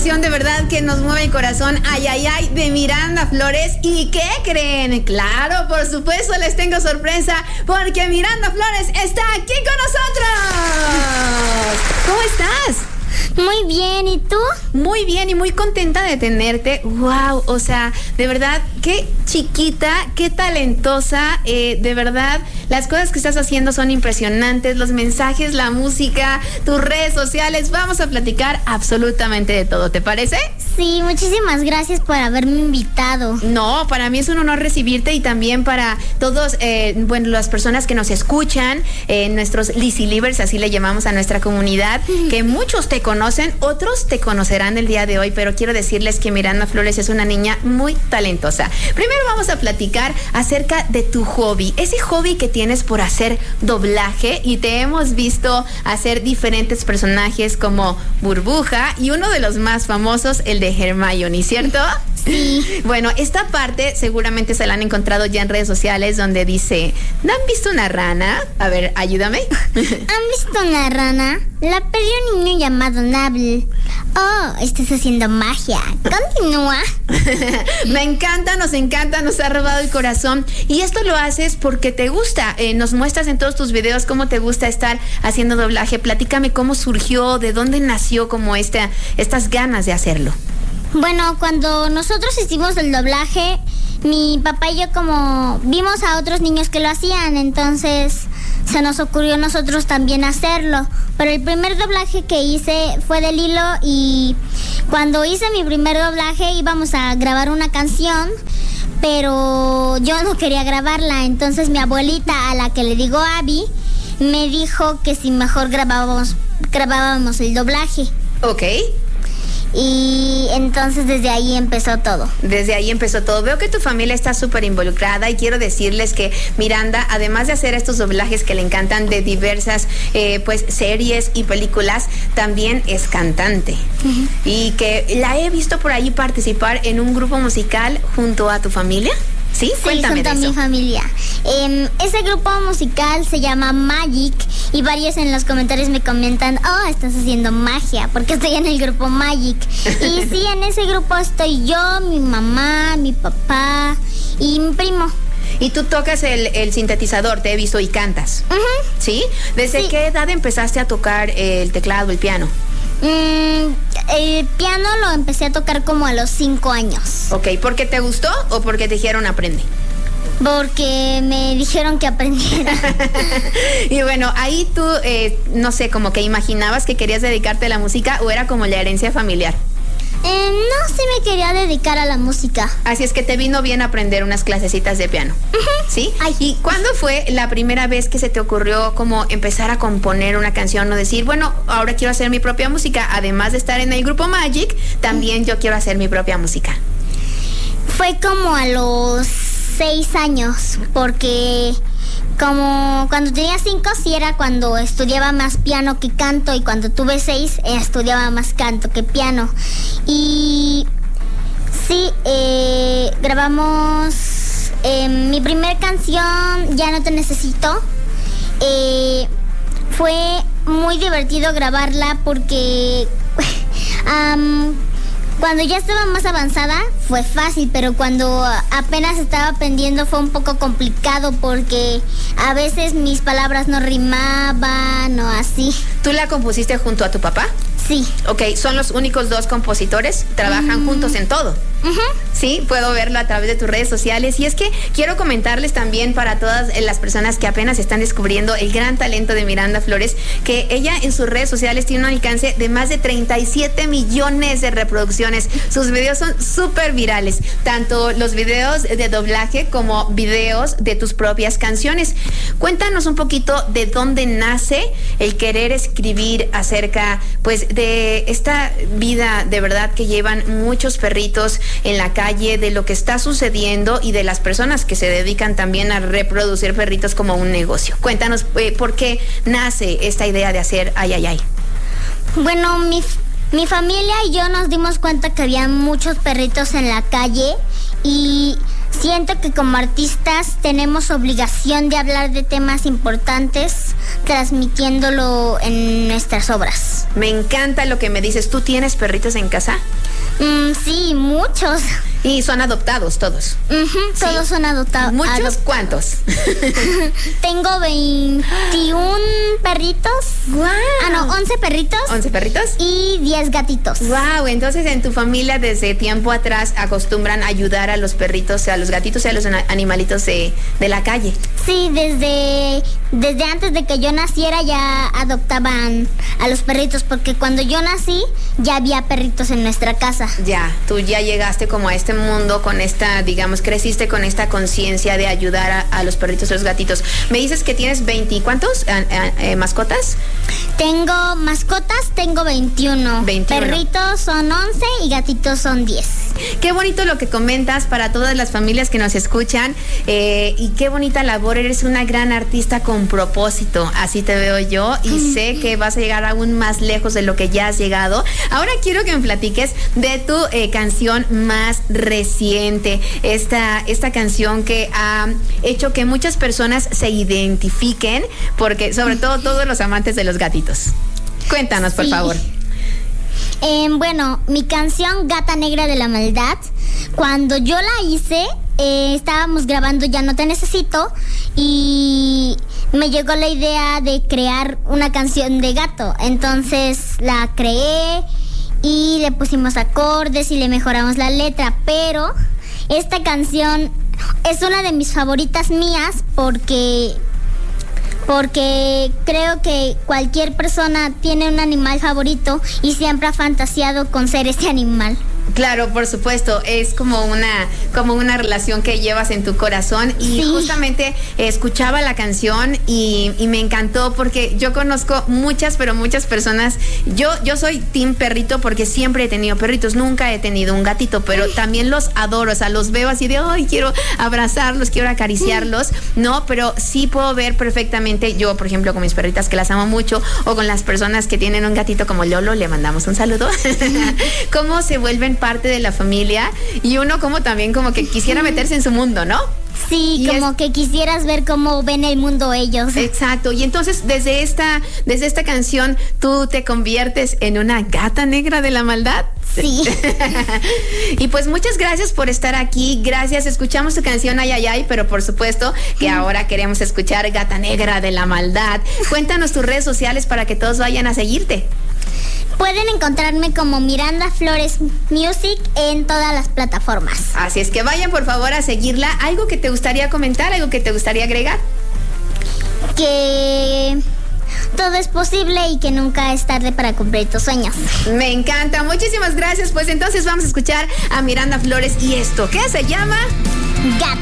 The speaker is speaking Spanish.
canción de verdad que nos mueve el corazón, Ay, ay, ay, de Miranda Flores. ¿Y qué creen? Claro, por supuesto, les tengo sorpresa, porque Miranda Flores está aquí con nosotros. ¿Cómo estás? Muy bien, ¿y tú? Muy bien y muy contenta de tenerte. Wow, o sea, de verdad, qué chiquita, qué talentosa, de verdad, las cosas que estás haciendo son impresionantes, los mensajes, la música, tus redes sociales, vamos a platicar absolutamente de todo, ¿te parece? Sí, muchísimas gracias por haberme invitado. No, para mí es un honor recibirte y también para todos, las personas que nos escuchan, nuestros Lizzy Livers, así le llamamos a nuestra comunidad, que muchos te conocen, otros te conocerán el día de hoy, pero quiero decirles que Miranda Flores es una niña muy talentosa. Primero vamos a platicar acerca de tu hobby, ese hobby que tienes por hacer doblaje, y te hemos visto hacer diferentes personajes como Burbuja y uno de los más famosos, el de Hermione, ¿cierto? Sí. Bueno, esta parte seguramente se la han encontrado ya en redes sociales donde dice, ¿no han visto una rana? A ver, ayúdame. ¿Han visto una rana? La perdió un niño llamado Nabble. Oh, estás haciendo magia. Continúa. Me encanta, nos ha robado el corazón. Y esto lo haces porque te gusta. Nos muestras en todos tus videos cómo te gusta estar haciendo doblaje. Platícame cómo surgió, de dónde nació como estas ganas de hacerlo. Bueno, cuando nosotros hicimos el doblaje, mi papá y yo como vimos a otros niños que lo hacían, entonces se nos ocurrió a nosotros también hacerlo. Pero el primer doblaje que hice fue de Lilo, y cuando hice mi primer doblaje íbamos a grabar una canción, pero yo no quería grabarla, entonces mi abuelita, a la que le digo Abby, me dijo que si mejor grabábamos el doblaje. Ok. Y entonces desde ahí empezó todo. Desde ahí empezó todo. Veo que tu familia está súper involucrada y quiero decirles que Miranda, además de hacer estos doblajes que le encantan de diversas series y películas, también es cantante. Uh-huh. Y que la he visto por ahí participar en un grupo musical junto a tu familia. ¿Sí? Cuéntame junto de eso. A mi familia. Ese grupo musical se llama Magic, y varios en los comentarios me comentan, oh, estás haciendo magia, porque estoy en el grupo Magic. Y sí, en ese grupo estoy yo, mi mamá, mi papá y mi primo. Y tú tocas el sintetizador, te he visto, y cantas. Uh-huh. ¿Sí? ¿Desde qué edad empezaste a tocar el teclado, el piano? El piano lo empecé a tocar como a los 5 años. Ok, ¿por qué te gustó o porque te dijeron aprende? Porque me dijeron que aprendiera. Y bueno, ahí tú, no sé, como que imaginabas que querías dedicarte a la música, o era como la herencia familiar. No, sí me quería dedicar a la música. Así es que te vino bien aprender unas clasecitas de piano. Uh-huh. ¿Sí? Ay. ¿Y cuándo fue la primera vez que se te ocurrió como empezar a componer una canción o decir, bueno, ahora quiero hacer mi propia música? Además de estar en el grupo Magic, también yo quiero hacer mi propia música. Fue como a los 6 años, porque como cuando tenía 5 sí era cuando estudiaba más piano que canto, y cuando tuve 6 estudiaba más canto que piano. Y sí, grabamos mi primer canción, Ya no te necesito. Fue muy divertido grabarla porque cuando ya estaba más avanzada fue fácil, pero cuando apenas estaba aprendiendo fue un poco complicado porque a veces mis palabras no rimaban o así. ¿Tú la compusiste junto a tu papá? Sí. Ok, ¿son los únicos dos compositores? ¿Trabajan juntos en todo? Uh-huh. Sí, puedo verlo a través de tus redes sociales. Y es que quiero comentarles también para todas las personas que apenas están descubriendo el gran talento de Miranda Flores, que ella en sus redes sociales tiene un alcance de más de 37 millones de reproducciones. Sus videos son súper virales, tanto los videos de doblaje como videos de tus propias canciones. Cuéntanos un poquito de dónde nace el querer escribir acerca, pues, de esta vida de verdad que llevan muchos perritos en la calle, de lo que está sucediendo y de las personas que se dedican también a reproducir perritos como un negocio. Cuéntanos por qué nace esta idea de hacer Ay, ay, ay. Bueno, mi familia y yo nos dimos cuenta que había muchos perritos en la calle, y siento que como artistas tenemos obligación de hablar de temas importantes transmitiéndolo en nuestras obras. Me encanta lo que me dices. ¿Tú tienes perritos en casa? Sí, muchos. Y son adoptados todos. ¿Sí? Todos son adoptados. ¿Muchos? ¿Cuántos? Tengo 21 perritos. Wow. 11 perritos. 11 perritos. Y 10 gatitos. Wow, entonces en tu familia desde tiempo atrás acostumbran a ayudar a los perritos, a los gatitos y a los animalitos de la calle. Sí, desde antes de que yo naciera ya adoptaban a los perritos, porque cuando yo nací ya había perritos en nuestra casa. Ya, tú ya llegaste como a este mundo con esta, digamos, creciste con esta conciencia de ayudar a los perritos y los gatitos. Me dices que tienes 20, ¿cuántos mascotas? Tengo mascotas, tengo 21. Perritos son 11 y gatitos son 10. Qué bonito lo que comentas para todas las familias que nos escuchan, y qué bonita labor. Eres una gran artista con propósito, así te veo yo, y sé que vas a llegar aún más lejos de lo que ya has llegado. Ahora quiero que me platiques de tu canción más reciente, esta canción que ha hecho que muchas personas se identifiquen, porque sobre todo todos los amantes de los gatitos. Cuéntanos, por favor. Bueno, mi canción Gata Negra de la Maldad, cuando yo la hice, estábamos grabando Ya No Te Necesito y me llegó la idea de crear una canción de gato. Entonces la creé y le pusimos acordes y le mejoramos la letra, pero esta canción es una de mis favoritas mías porque creo que cualquier persona tiene un animal favorito y siempre ha fantaseado con ser ese animal. Claro, por supuesto, es como una relación que llevas en tu corazón. Y sí, justamente escuchaba la canción y me encantó porque yo conozco muchas personas. Yo soy team perrito porque siempre he tenido perritos, nunca he tenido un gatito, pero también los adoro, o sea, los veo así de, ay, quiero abrazarlos, quiero acariciarlos, ¿no? Pero sí puedo ver perfectamente, yo, por ejemplo, con mis perritas que las amo mucho, o con las personas que tienen un gatito como Lolo, le mandamos un saludo, cómo se vuelven parte de la familia y uno como también como que quisiera meterse en su mundo, ¿no? Sí, y como que quisieras ver cómo ven el mundo ellos. Exacto, y entonces desde esta canción tú te conviertes en una gata negra de la maldad. Sí. Y pues muchas gracias por estar aquí, gracias, escuchamos tu canción Ay, ay, ay, pero por supuesto que ahora queremos escuchar Gata Negra de la Maldad. Cuéntanos tus redes sociales para que todos vayan a seguirte. Pueden encontrarme como Miranda Flores Music en todas las plataformas. Así es que vayan por favor a seguirla. ¿Algo que te gustaría comentar? ¿Algo que te gustaría agregar? Que todo es posible y que nunca es tarde para cumplir tus sueños. Me encanta, muchísimas gracias. Pues entonces vamos a escuchar a Miranda Flores y esto, ¿qué se llama? Gata.